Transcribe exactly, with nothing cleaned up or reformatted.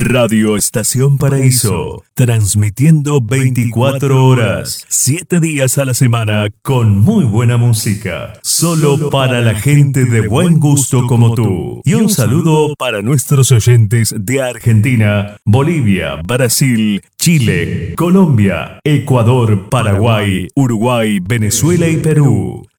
Radio Estación Paraíso, transmitiendo veinticuatro horas, siete días a la semana con muy buena música, solo para la gente de buen gusto como tú. Y un saludo para nuestros oyentes de Argentina, Bolivia, Brasil, Chile, Colombia, Ecuador, Paraguay, Uruguay, Venezuela y Perú.